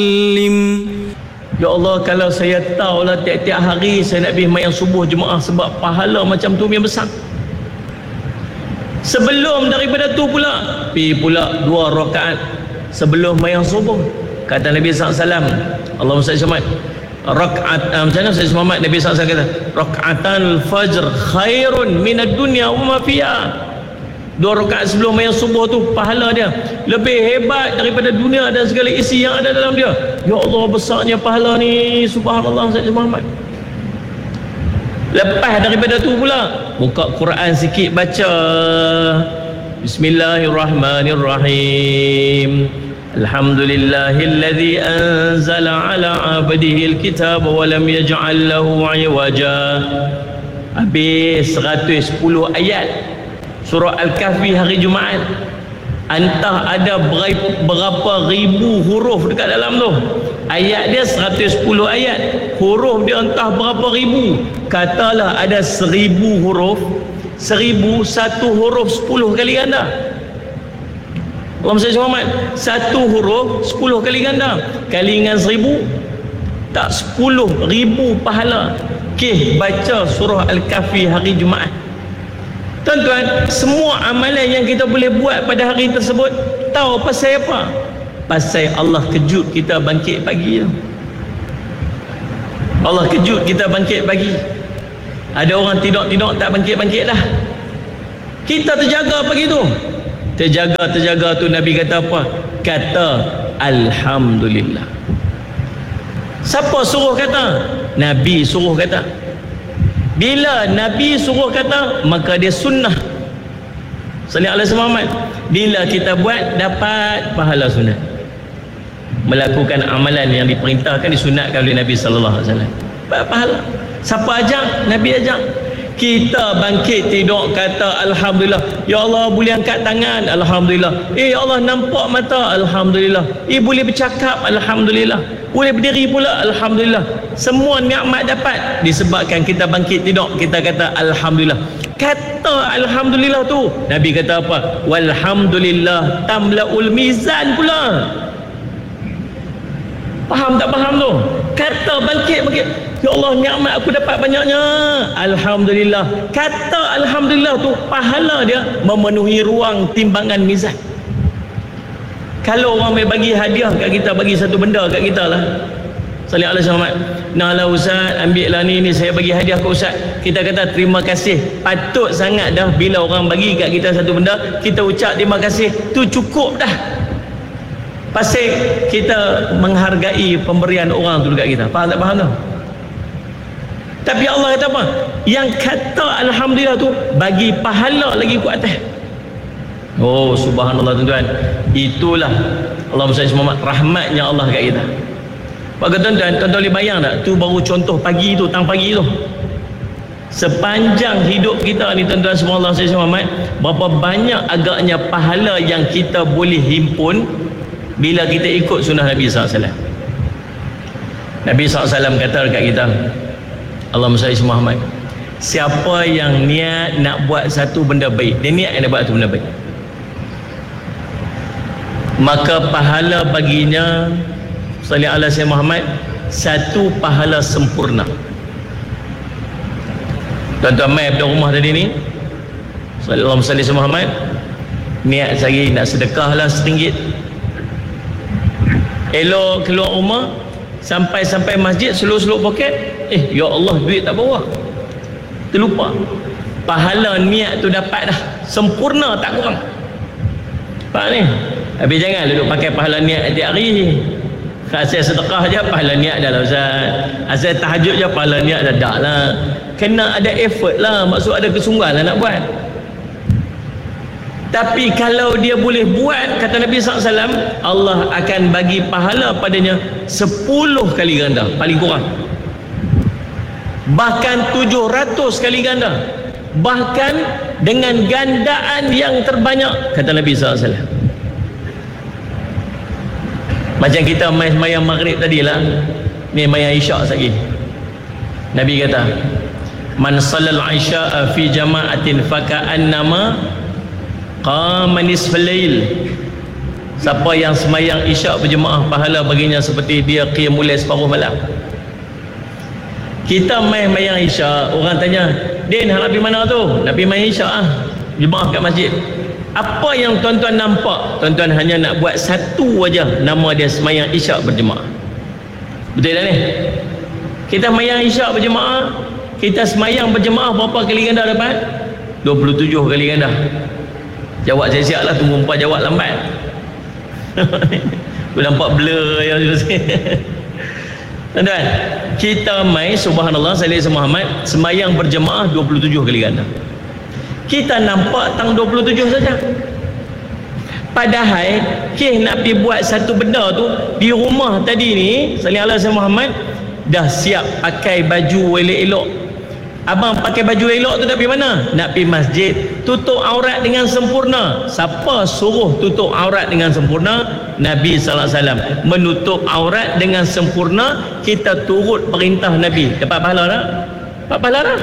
Ya Allah, kalau saya tahulah tiap-tiap hari saya nak pergi sembahyang subuh jemaah sebab pahala macam tu yang besar. Sebelum daripada tu pula pergi pula 2 rakaat sebelum sembahyang subuh. Kata Nabi SAW, Allahumma salli Muhammad, rakaat macam mana saya Muhammad, Nabi SAW kata rakaatul fajr khairun minad dunya wa ma fiha. 2 rakaat sebelum sembahyang subuh tu pahala dia lebih hebat daripada dunia dan segala isi yang ada dalam dia. Ya Allah, besarnya pahala ni, subhanallah Sayyidina Muhammad. Lepas daripada tu pula buka Quran sikit baca. Bismillahirrahmanirrahim. Alhamdulillahilladzi anzala ala 'abdihi alkitaba wa lam yaj'al lahu 'iwaja. Habis 110 ayat surah Al-Kahfi hari Jumaat. Entah ada berapa ribu huruf dekat dalam tu. Ayat dia 110 ayat, huruf dia entah berapa ribu. Katalah ada 1000 huruf, 1000, satu huruf 10 kali ganda. Allahumma salli Muhammad, satu huruf 10 kali ganda. Kali dengan 1000 tak 10,000 pahala. Okey, baca surah Al-Kahfi hari Jumaat. Tuan-tuan, semua amalan yang kita boleh buat pada hari tersebut, tahu pasal apa? Pasal Allah kejut kita bangkit pagi tu. Allah kejut kita bangkit pagi. Ada orang tidur-tidur tak bangkit-bangkit dah. Kita terjaga pagi tu. Terjaga tu Nabi kata apa? Kata Alhamdulillah. Siapa suruh kata? Nabi suruh kata. Bila Nabi suruh kata, maka dia sunnah. Sallallahu alaihi wasallam. Bila kita buat, dapat pahala sunnah. Melakukan amalan yang diperintahkan, disunatkan oleh Nabi sallallahu alaihi wasallam, dapat pahala. Siapa ajak? Nabi ajak. Kita bangkit tidur kata Alhamdulillah. Ya Allah, boleh angkat tangan, Alhamdulillah. Ya Allah, nampak mata, Alhamdulillah. Boleh bercakap, Alhamdulillah. Boleh berdiri pula, Alhamdulillah. Semua nikmat dapat disebabkan kita bangkit tidur, kita kata Alhamdulillah. Kata Alhamdulillah tu, Nabi kata apa? Walhamdulillah tamla'ul mizan pula. Faham tak faham tu? Kata bangkit. Ya Allah, nikmat aku dapat banyaknya, Alhamdulillah. Kata Alhamdulillah tu, pahala dia memenuhi ruang timbangan mizan. Kalau orang mai bagi hadiah kat kita, bagi satu benda kat kita lah, sallallahu alaihi wasallam, nah lah Ustaz, ambil lah ni saya bagi hadiah ke Ustaz. Kita kata terima kasih. Patut sangat dah bila orang bagi kat kita satu benda, kita ucap terima kasih, tu cukup dah. Pasal kita menghargai pemberian orang tu dekat kita. Faham tak faham tu? Tapi Allah kata apa? Yang kata Alhamdulillah tu bagi pahala lagi ke atas. Oh subhanallah tuan-tuan. Itulah Allahumma salli Muhammad, rahmatnya Allah kat kita. Maka tuan-tuan boleh bayang tak? Tu baru contoh pagi tu, tang pagi tu. Sepanjang hidup kita ni tuan-tuan semua, Allah salli Muhammad, berapa banyak agaknya pahala yang kita boleh himpun bila kita ikut sunnah Nabi SAW. Nabi SAW kata dekat kita, Allahumma salli Muhammad, siapa yang niat nak buat satu benda baik, dia niat nak buat satu benda baik, maka pahala baginya sallallahu alaihi wasallam Muhammad satu pahala sempurna. Tuan-tuan mai pada rumah tadi ni, sallallahu alaihi wasallam Muhammad niat sehari nak sedekah lah RM1. Elok keluar rumah, sampai masjid, seluk-seluk poket, ya Allah, duit tak bawa, terlupa. Pahala niat tu dapat dah sempurna, tak kurang. Pak ni, habis jangan duduk pakai pahala niat tiap hari. Asal sedekah je pahala niat dah lah Ustaz, asal tahajud je pahala niat dah tak lah. Kena ada effort lah, maksud ada kesungguhan lah nak buat. Tapi kalau dia boleh buat, kata Nabi SAW, Allah akan bagi pahala padanya 10 kali ganda, paling kurang. Bahkan 700 kali ganda. Bahkan dengan gandaan yang terbanyak, kata Nabi SAW. Macam kita main semayang maghrib tadi lah, ni semayang isyak lagi. Nabi kata, man salal isya'a fi jama'atin faka'annama qama nisfal lail. Siapa yang semayang isyak berjemaah, pahala baginya seperti dia qiyamul lail separuh malam. Kita mayang isyak, orang tanya, Din, nak pergi mana tu? Nak pergi main isyak jemaah kat masjid. Apa yang tuan-tuan nampak? Tuan-tuan hanya nak buat satu aja, nama dia semayang isyak berjemaah. Betul tak ni? Kita mayang isyak berjemaah, kita semayang berjemaah berapa kali ganda dapat? 27 kali ganda. Jawab siap-siap lah, tunggu 4 jawab lambat. Aku nampak blur yang tuan-tuan, kita mai subhanallah sallallahu Muhammad semayang berjemaah 27 kali ganda. Kita nampak tang 27 saja. Padahal nak pergi buat satu benda tu di rumah tadi ni sallallahu alaihi Muhammad dah siap pakai baju elok-elok. Abang pakai baju elok tu nak pergi mana? Nak pergi masjid, tutup aurat dengan sempurna. Siapa suruh tutup aurat dengan sempurna? Nabi sallallahu alaihi wasallam menutup aurat dengan sempurna. Kita turut perintah Nabi, dapat pahala tak? Dapat pahala tak?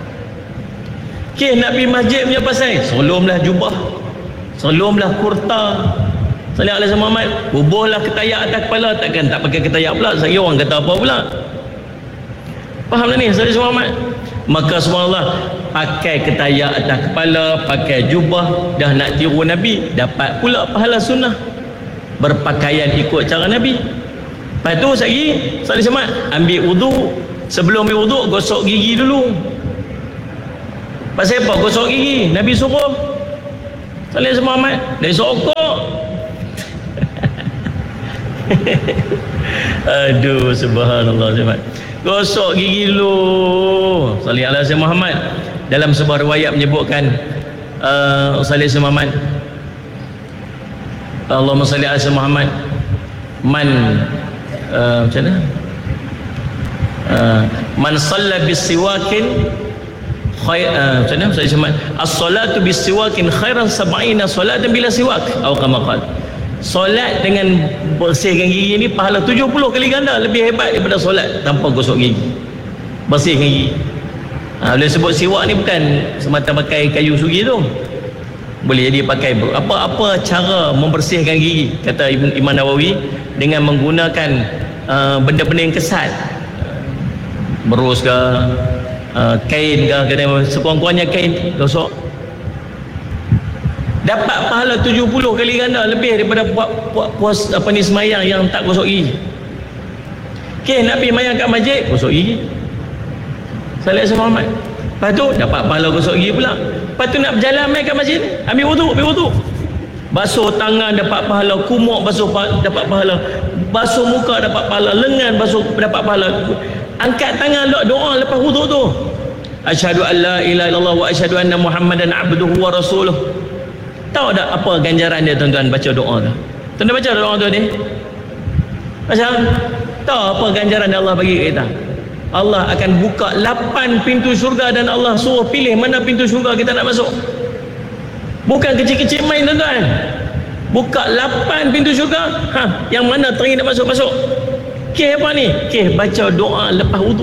Nak pergi masjid punya pasal, solomlah jubah, solomlah kurta, sallallahu alaihi Muhammad, bubuhlah ketayak atas kepala. Takkan tak pakai ketayak pula, saya orang kata apa pula? Faham tak ni sallallahu alaihi Muhammad? Maka subhanallah, pakai ketayak atas kepala, pakai jubah, dah nak tiru Nabi, dapat pula pahala sunnah berpakaian ikut cara Nabi. Lepas tu lagi sallallahu alaihi Muhammad ambil wudu. Sebelum ambil wudu, gosok gigi dulu. Pasal apa gosok gigi? Nabi suruh sallallahu alaihi Muhammad, dari sokok. Aduh subhanallah. Gosok gigi dulu sallallahu alaihi Muhammad. Dalam sebuah riwayat menyebutkan sallallahu alaihi Muhammad, Allahumma salli ala Muhammad, man macam mana, man salla bisiwakin khair, macam mana sallallahu alaihi as-salatu bisiwakin khairan 70 salatan bila siwak, atau kama qala, solat dengan bersihkan gigi ni pahala 70 kali ganda, lebih hebat daripada solat tanpa gosok gigi, bersihkan gigi. Boleh sebut siwak ni bukan semata pakai kayu sugi tu, boleh jadi pakai apa-apa cara membersihkan gigi, kata Imam Nawawi, dengan menggunakan benda-benda yang kesat, berus ke, kain ke, sekurang-kurangnya kain gosok, dapat pahala 70 kali ganda lebih daripada puas semayang yang tak gosok gigi. Nak pergi mayang kat masjid, gosok gigi sallallahu alaihi Muhammad. Lepas tu dapat pahala gosok gigi pula. Lepas tu nak berjalan mai kat masjid, ambil wudu, basuh tangan dapat pahala, kumuk basuh dapat pahala, basuh muka dapat pahala, lengan basuh dapat pahala, angkat tangan doa lepas wudu tu, asyhadu an la ilaha illallah wa asyhadu anna muhammadan abduhu wa rasuluh. Tahu tak apa ganjaran dia tuan-tuan baca doa tu? Tuan-tuan baca doa tu ni? Macam tahu apa ganjaran Allah bagi kita? Allah akan buka 8 pintu syurga dan Allah suruh pilih mana pintu syurga kita nak masuk. Bukan kecil-kecil main tuan-tuan. Buka 8 pintu syurga, yang mana teringin nak masuk-masuk. Apa ni? Baca doa lepas wudu.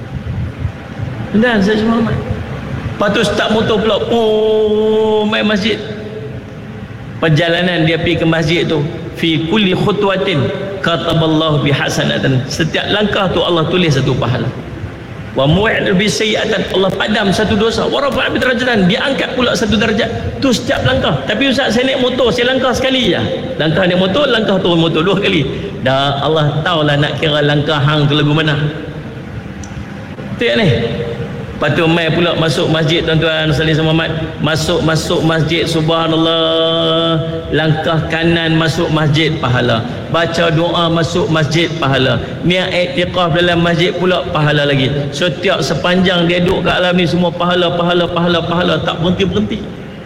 Dan saya Muhammad. Lepas tu start motor pula, main masjid. Perjalanan dia pergi ke masjid tu, fi kulli khutwatin kataballahu bihasanatan, setiap langkah tu Allah tulis satu pahala. Wa mu'id bi sayyi'atan, Allah padam satu dosa. Wa rafa'a bi darajatan, dia angkat pula satu darjat. Tu setiap langkah. Tapi ustaz, saya naik motor, saya langkah sekali je. Langkah naik motor, langkah turun motor 2 kali. Dah Allah tahulah nak kira langkah hang tu lagu mana. Betul ni? Lepas tu mai pula masuk masjid tuan-tuan sallallahu Muhammad, masuk masjid, subhanallah, langkah kanan masuk masjid pahala, baca doa masuk masjid pahala, niat i'tikaf dalam masjid pula pahala lagi. Setiap sepanjang dia duduk kat alam ni semua pahala tak berhenti.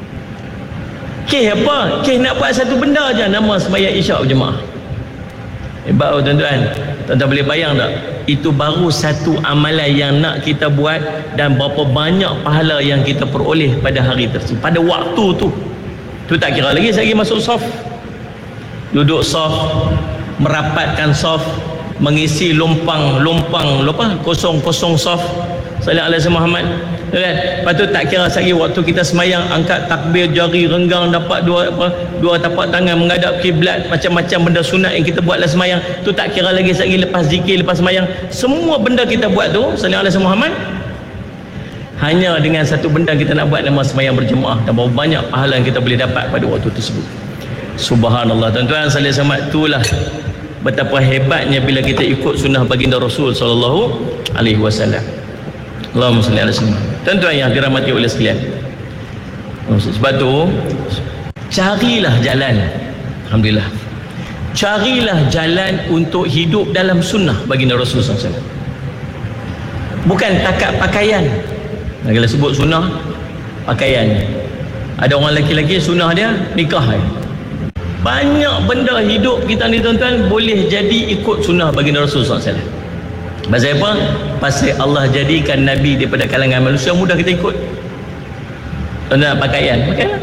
Apa? Nak buat satu benda aja, nama sembahyang isyak berjemaah. Hebat tuan-tuan. Tuan-tuan boleh bayang tak? Itu baru satu amalan yang nak kita buat, dan berapa banyak pahala yang kita peroleh pada hari tersebut, pada waktu tu. Tu tak kira lagi saya masuk saf, duduk saf, merapatkan saf, mengisi lumpang kosong saf sallallahu alaihi Muhammad. kan? Lepas tu tak kira lagi waktu kita semayang, angkat takbir, jari renggang, dapat dua tapak tangan menghadap kiblat, macam-macam benda sunat yang kita buat dalam semayang tu tak kira lagi. Lagi lepas zikir, lepas semayang, semua benda kita buat tu sallallahu alaihi Muhammad, hanya dengan satu benda kita nak buat, nama semayang berjemaah, dan berapa banyak pahala yang kita boleh dapat pada waktu tersebut. Subhanallah. Tuan-tuan sallallahu alaihi wasallam, itulah betapa hebatnya bila kita ikut sunnah baginda Rasul sallallahu alaihi wasallam. Allahumma salli ala sayyidina. Tuan-tuan yang dirahmati oleh sekalian, sebab tu carilah jalan, alhamdulillah, carilah jalan untuk hidup dalam sunnah baginda Rasul sallallahu alaihi wasallam. Bukan takat pakaian. Kalau sebut sunnah, pakaian. Ada orang lelaki-lelaki sunnah dia nikah. Banyak benda hidup kita ni tuan-tuan boleh jadi ikut sunnah baginda Rasul SAW. Pasal apa? Pasal Allah jadikan Nabi daripada kalangan manusia, mudah kita ikut. Tuan-tuan, pakaian, pakaian.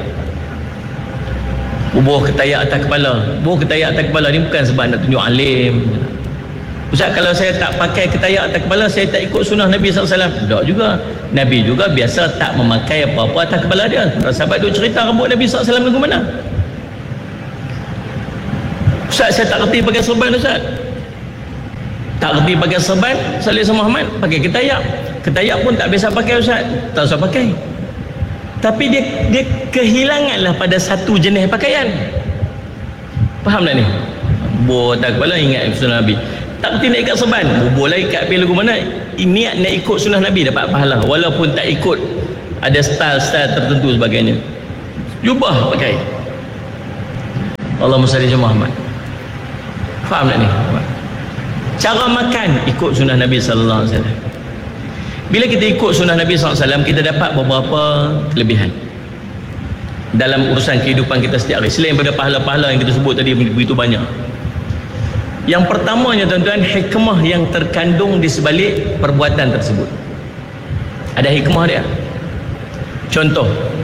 Bubuh ketayak atas kepala. Bubuh ketayak atas kepala ni bukan sebab nak tunjuk alim. Ustaz, kalau saya tak pakai ketayak atas kepala, saya tak ikut sunnah Nabi SAW. Tak juga. Nabi juga biasa tak memakai apa-apa atas kepala dia. Sahabat tu cerita rambut Nabi SAW lagu mana? Ustaz, saya tak kerti pakai serban. Ustaz, tak kerti pakai serban. Salih Muhammad pakai ketayak. Ketayak pun tak biasa pakai. Ustaz, tak usah pakai. Tapi dia kehilanganlah pada satu jenis pakaian. Faham tak ni? Bubuh atas kepala ingat sunnah Nabi. Tak kerti nak ikat serban, bubuh lagi ikat pilih lagu mana. Niat nak ikut sunnah Nabi dapat pahala, walaupun tak ikut, ada style-style tertentu sebagainya. Jubah pakai. Allahumma salli ala Muhammad. Faham tak ni? Cara makan ikut sunnah Nabi sallallahu alaihi wasallam. Bila kita ikut sunnah Nabi sallallahu alaihi wasallam, kita dapat beberapa kelebihan dalam urusan kehidupan kita setiap hari, selain daripada pahala-pahala yang kita sebut tadi begitu banyak. Yang pertamanya tuan-tuan, hikmah yang terkandung di sebalik perbuatan tersebut. Ada hikmah dia. Contoh,